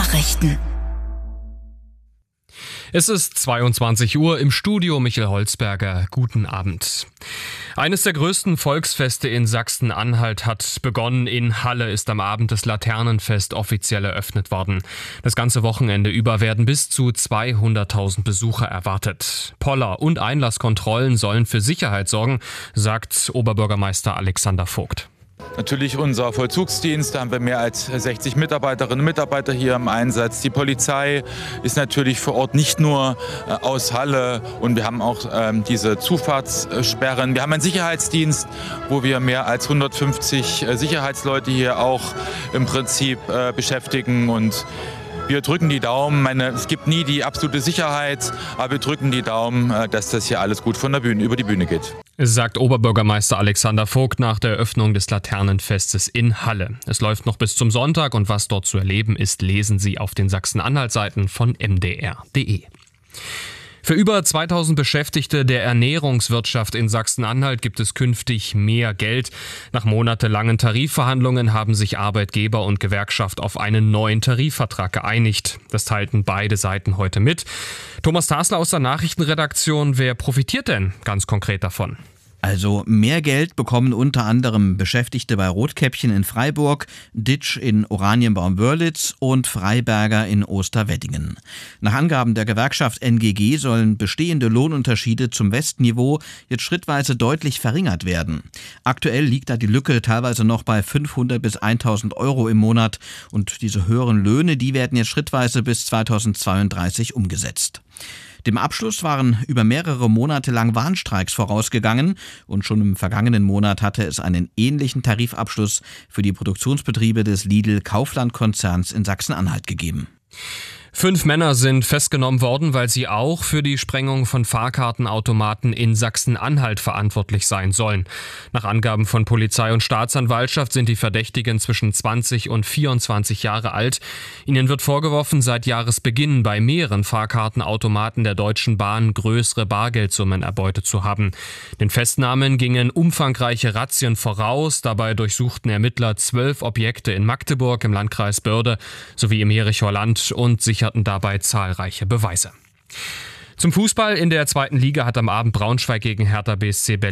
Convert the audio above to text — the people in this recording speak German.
Nachrichten. Es ist 22 Uhr, im Studio Michael Holzberger. Guten Abend. Eines der größten Volksfeste in Sachsen-Anhalt hat begonnen. In Halle ist am Abend das Laternenfest offiziell eröffnet worden. Das ganze Wochenende über werden bis zu 200.000 Besucher erwartet. Poller und Einlasskontrollen sollen für Sicherheit sorgen, sagt Oberbürgermeister Alexander Vogt. Natürlich unser Vollzugsdienst, da haben wir mehr als 60 Mitarbeiterinnen und Mitarbeiter hier im Einsatz. Die Polizei ist natürlich vor Ort nicht nur aus Halle und wir haben auch diese Zufahrtssperren. Wir haben einen Sicherheitsdienst, wo wir mehr als 150 Sicherheitsleute hier auch im Prinzip beschäftigen und wir drücken die Daumen. Es gibt nie die absolute Sicherheit, aber wir drücken die Daumen, dass das hier alles gut von der Bühne über die Bühne geht. Sagt Oberbürgermeister Alexander Vogt nach der Eröffnung des Laternenfestes in Halle. Es läuft noch bis zum Sonntag und was dort zu erleben ist, lesen Sie auf den Sachsen-Anhalt-Seiten von mdr.de. Für über 2000 Beschäftigte der Ernährungswirtschaft in Sachsen-Anhalt gibt es künftig mehr Geld. Nach monatelangen Tarifverhandlungen haben sich Arbeitgeber und Gewerkschaft auf einen neuen Tarifvertrag geeinigt. Das teilten beide Seiten heute mit. Thomas Tasler aus der Nachrichtenredaktion, wer profitiert denn ganz konkret davon? Also mehr Geld bekommen unter anderem Beschäftigte bei Rotkäppchen in Freiburg, Ditsch in Oranienbaum-Wörlitz und Freiberger in Osterweddingen. Nach Angaben der Gewerkschaft NGG sollen bestehende Lohnunterschiede zum Westniveau jetzt schrittweise deutlich verringert werden. Aktuell liegt da die Lücke teilweise noch bei 500 bis 1000 Euro im Monat und diese höheren Löhne, die werden jetzt schrittweise bis 2032 umgesetzt. Dem Abschluss waren über mehrere Monate lang Warnstreiks vorausgegangen und schon im vergangenen Monat hatte es einen ähnlichen Tarifabschluss für die Produktionsbetriebe des Lidl-Kaufland-Konzerns in Sachsen-Anhalt gegeben. 5 Männer sind festgenommen worden, weil sie auch für die Sprengung von Fahrkartenautomaten in Sachsen-Anhalt verantwortlich sein sollen. Nach Angaben von Polizei und Staatsanwaltschaft sind die Verdächtigen zwischen 20 und 24 Jahre alt. Ihnen wird vorgeworfen, seit Jahresbeginn bei mehreren Fahrkartenautomaten der Deutschen Bahn größere Bargeldsummen erbeutet zu haben. Den Festnahmen gingen umfangreiche Razzien voraus. Dabei durchsuchten Ermittler 12 Objekte in Magdeburg im Landkreis Börde sowie im Jerichoer Land und sicherten dabei zahlreiche Beweise. Zum Fußball in der 2. Liga hat am Abend Braunschweig gegen Hertha BSC Berlin